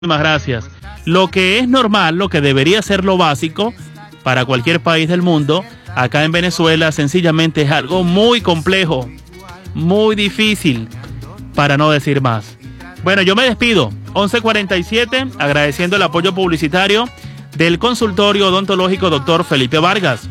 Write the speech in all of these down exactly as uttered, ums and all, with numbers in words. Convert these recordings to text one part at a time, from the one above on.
Muchísimas gracias. Lo que es normal, lo que debería ser lo básico para cualquier país del mundo, acá en Venezuela sencillamente es algo muy complejo, muy difícil, para no decir más. Bueno, yo me despido, once cuarenta y siete, agradeciendo el apoyo publicitario del consultorio odontológico doctor Felipe Vargas.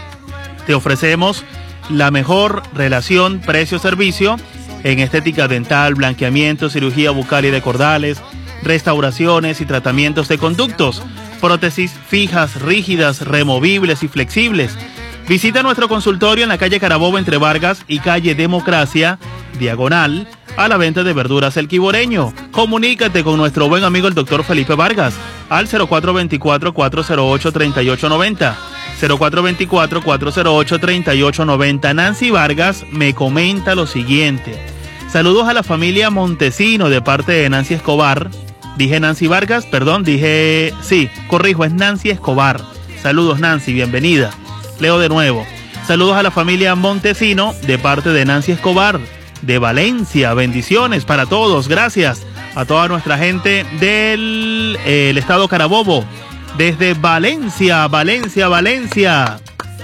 Te ofrecemos la mejor relación precio-servicio en estética dental, blanqueamiento, cirugía bucal y de cordales, restauraciones y tratamientos de conductos, prótesis fijas, rígidas, removibles y flexibles. Visita nuestro consultorio en la calle Carabobo entre Vargas y calle Democracia, diagonal a la venta de verduras El Quiboreño. Comunícate con nuestro buen amigo el doctor Felipe Vargas al cero cuatro dos cuatro, cuatro cero ocho, tres ocho nueve cero, cero cuatro dos cuatro, cuatro cero ocho, tres ocho nueve cero. Nancy Vargas me comenta lo siguiente: saludos a la familia Montesino de parte de Nancy Escobar. Dije Nancy Vargas, perdón, dije, sí, corrijo, es Nancy Escobar. Saludos Nancy, bienvenida. Leo de nuevo. Saludos a la familia Montesino de parte de Nancy Escobar de Valencia. Bendiciones para todos, gracias a toda nuestra gente del eh, el estado Carabobo, desde Valencia, Valencia, Valencia.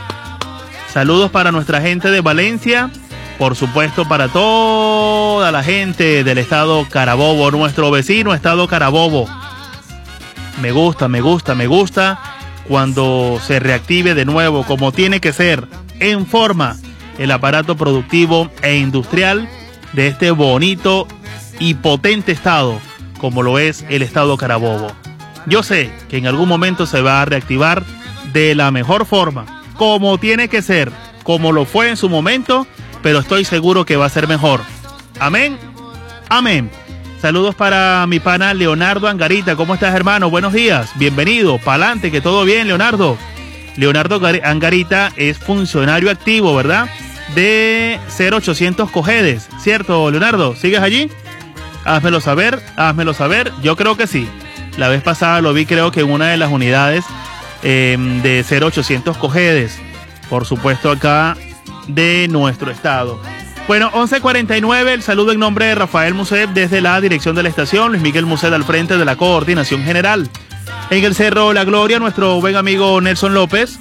Saludos para nuestra gente de Valencia. Por supuesto, para toda la gente del estado Carabobo, nuestro vecino estado Carabobo. Me gusta, me gusta, me gusta cuando se reactive de nuevo, como tiene que ser, en forma, el aparato productivo e industrial de este bonito y potente estado, como lo es el estado Carabobo. Yo sé que en algún momento se va a reactivar de la mejor forma, como tiene que ser, como lo fue en su momento, pero estoy seguro que va a ser mejor. Amén, amén. Saludos para mi pana Leonardo Angarita. ¿Cómo estás, hermano? Buenos días, bienvenido, pa'lante, que todo bien, Leonardo. Leonardo Angarita es funcionario activo, ¿verdad? De cero ochocientos Cojedes, ¿cierto, Leonardo? ¿Sigues allí? Házmelo saber, házmelo saber. Yo creo que sí. La vez pasada lo vi, creo que en una de las unidades eh, de cero ochocientos Cojedes. Por supuesto, acá de nuestro estado. Bueno, once cuarenta y nueve, el saludo en nombre de Rafael Muset desde la dirección de la estación, Luis Miguel Muset al frente de la coordinación general. En el Cerro La Gloria, nuestro buen amigo Nelson López,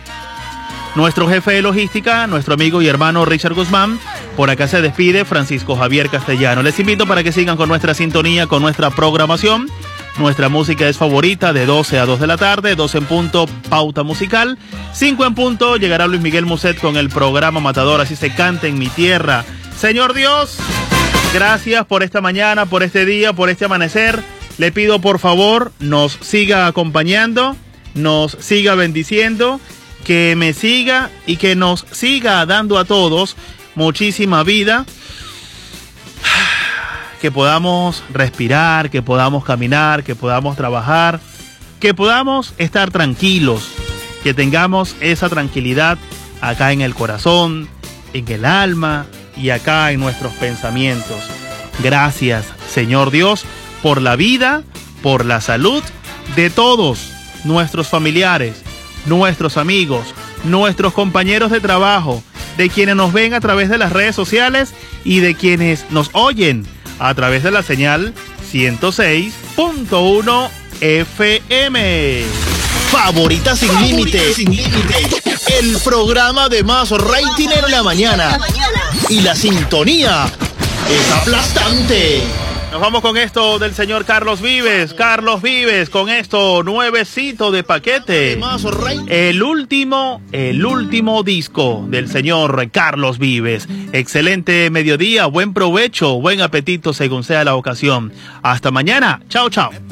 nuestro jefe de logística, nuestro amigo y hermano Richard Guzmán. Por acá se despide Francisco Javier Castellano. Les invito para que sigan con nuestra sintonía, con nuestra programación. Nuestra música es favorita de doce a dos de la tarde, doce en punto, pauta musical. cinco en punto, llegará Luis Miguel Muset con el programa Matador, así se canta en mi tierra. Señor Dios, gracias por esta mañana, por este día, por este amanecer. Le pido por favor nos siga acompañando, nos siga bendiciendo, que me siga y que nos siga dando a todos muchísima vida. Que podamos respirar, que podamos caminar, que podamos trabajar, que podamos estar tranquilos, que tengamos esa tranquilidad acá en el corazón, en el alma y acá en nuestros pensamientos. Gracias, Señor Dios, por la vida, por la salud de todos nuestros familiares, nuestros amigos, nuestros compañeros de trabajo, de quienes nos ven a través de las redes sociales y de quienes nos oyen a través de la señal ciento seis punto uno F M. Favorita sin límites. Sin límites. El programa de más rating en la mañana. Y la sintonía es aplastante. Nos vamos con esto del señor Carlos Vives. Carlos Vives, con esto nuevecito de paquete. El último, el último disco del señor Carlos Vives. Excelente mediodía, buen provecho, buen apetito según sea la ocasión. Hasta mañana. Chao, chao.